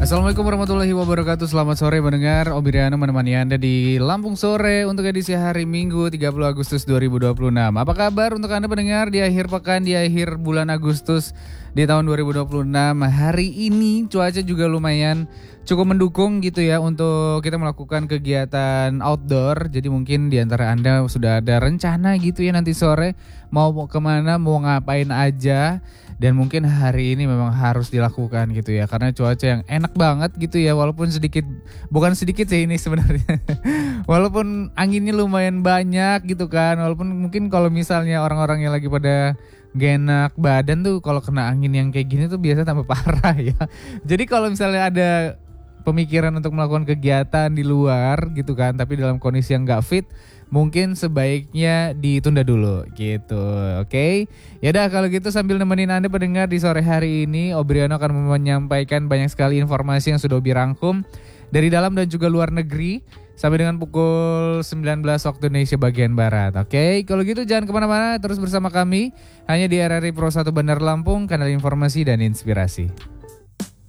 Assalamualaikum warahmatullahi wabarakatuh. Selamat sore mendengar. Obiriano menemani Anda di Lampung Sore untuk edisi hari Minggu 30 Agustus 2026. Apa kabar untuk Anda pendengar di akhir pekan, di akhir bulan Agustus di tahun 2026. Hari ini cuaca juga lumayan cukup mendukung gitu ya untuk kita melakukan kegiatan outdoor. Jadi mungkin di antara Anda sudah ada rencana gitu ya nanti sore mau kemana, mau ngapain aja. Dan mungkin hari ini memang harus dilakukan gitu ya, karena cuaca yang enak banget gitu ya, walaupun sedikit, bukan sedikit sih ini sebenarnya. Walaupun anginnya lumayan banyak gitu kan, walaupun mungkin kalau misalnya orang-orang yang lagi pada gak enak badan tuh kalau kena angin yang kayak gini tuh biasa tambah parah ya. Jadi kalau misalnya ada pemikiran untuk melakukan kegiatan di luar gitu kan, tapi dalam kondisi yang gak fit, mungkin sebaiknya ditunda dulu gitu, oke? Yaudah kalau gitu sambil nemenin Anda pendengar di sore hari ini, Obriano akan menyampaikan banyak sekali informasi yang sudah Obi rangkum dari dalam dan juga luar negeri sampai dengan pukul 19 waktu Indonesia bagian Barat, oke? Kalau gitu jangan kemana-mana, terus bersama kami hanya di RRI Pro 1 Bandar Lampung, kanal informasi dan inspirasi.